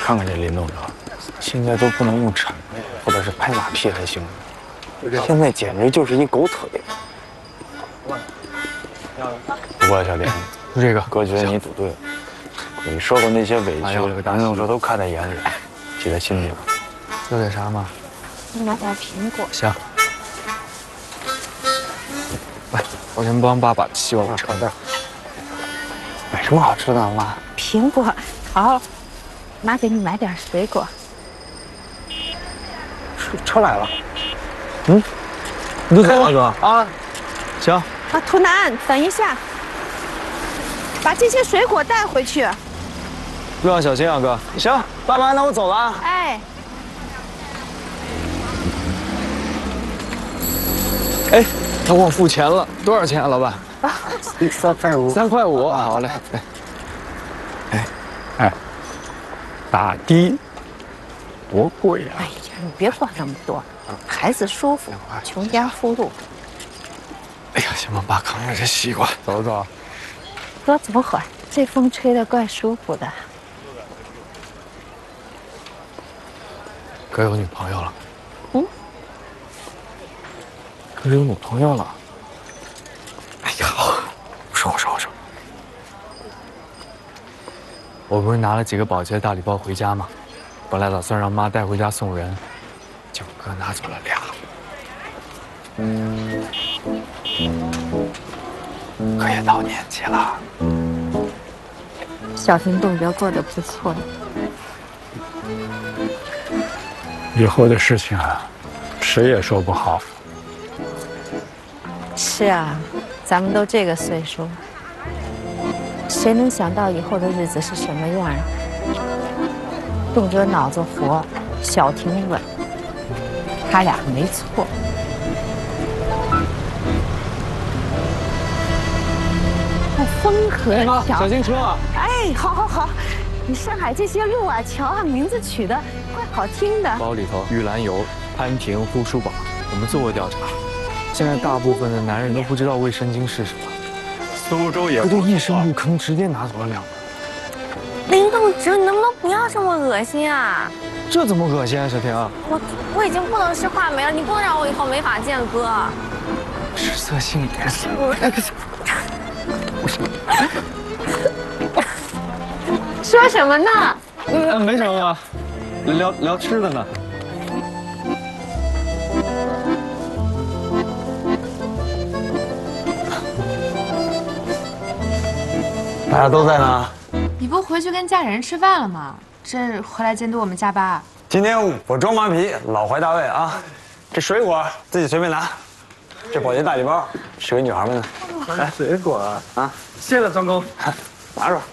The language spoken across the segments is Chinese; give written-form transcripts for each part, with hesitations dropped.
看看这林董事长，现在都不能用谄媚或者是拍马屁来形容，现在简直就是一狗腿。不过小田， 就这个， 哥觉得你赌对了。你受过那些委屈，林董事都看在眼里，记在心里了。 有点啥吗？ 你买点苹果。 行。来，我先帮爸把希望扯这儿。 买什么好吃的，妈？ 苹果。好，妈给你买点水果。 车来了。 嗯，你都走了哥？啊，行。 啊，图南，等一下，把这些水果带回去。 路上小心啊，哥。 行，爸妈，那我走了啊。 哎。 哎，他忘付钱了，多少钱啊，老板 3.5。 3块5，好嘞。 哎，打的多贵呀！ 哎呀，你别管那么多，孩子舒服，穷家富路。 哎呀，先帮爸扛着这西瓜，走走。 多走会儿，这风吹得怪舒服的。 哥有女朋友了。 嗯？ 哥有女朋友了。哎呀，我说。我不是拿了几个保洁大礼包回家吗？本来打算让妈带回家送人，结果哥拿走了2。哥也到年纪了。 小田动哥过得不错。 以后的事情啊，谁也说不好。 是啊，咱们都这个岁数，谁能想到以后的日子是什么样？动哥脑子活，小婷稳，他俩没错。风和桥， 小心车啊！ 哎，好，你上海这些路啊、桥啊，名字取得怪好听的。 包里头玉兰油、潘婷、护舒宝，我们做过调查，现在大部分的男人都不知道卫生巾是什么。 苏州也可就一声入坑，直接拿走了2个。 林董直，你能不能不要这么恶心啊？ 这怎么恶心啊，小婷？ 我已经不能吃话梅了，你不能让我以后没法见哥。 食色性也。 说什么呢？ 没什么，聊吃的呢。 大家都在呢。 你不回去跟家里人吃饭了吗？这回来监督我们加班。 今天我装马匹，老怀大卫啊！这水果自己随便拿，这保洁大礼包是给女孩们的。来，水果啊！谢了，庄公，拿着。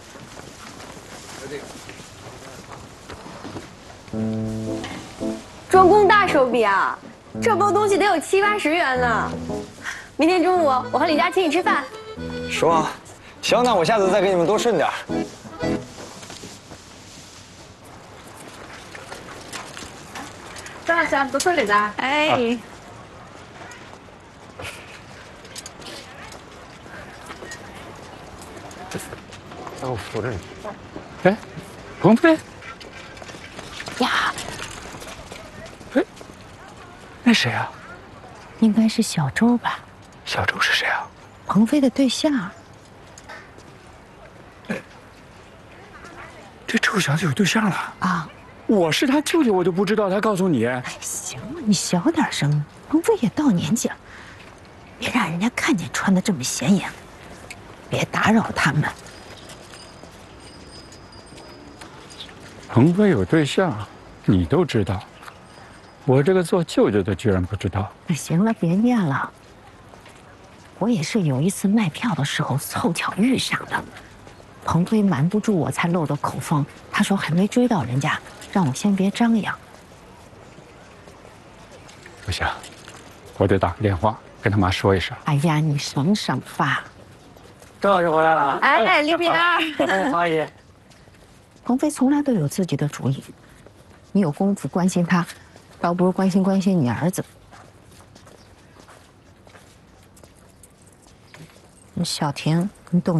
庄公大手笔啊！这包东西得有70、80元呢。明天中午我和李佳请你吃饭。 是吗？行，那我下次再给你们多顺点。 张老师，多顺点的。 哎， 在我扶着你。哎，鹏飞呀， 哎，那谁啊？ 应该是小周吧？ 小周是谁啊？ 鹏飞的对象。 这周小姐有对象了啊！ 我是他舅舅，我就不知道，他告诉你。 哎，行了，你小点声。鹏飞也到年纪了，别让人家看见穿的这么显眼，别打扰他们。 鹏飞有对象，你都知道，我这个做舅舅的居然不知道。 行了，别念了。我也是有一次卖票的时候凑巧遇上的。鹏飞瞒不住我，才漏的口风。他说还没追到人家，让我先别张扬。 不行，我得打个电话跟他妈说一声。 哎呀，你省省吧。 周老师回来了。 哎，李萍儿， 阿姨。 鹏飞从来都有自己的主意，你有功夫关心他，倒不如关心你儿子。小婷跟窦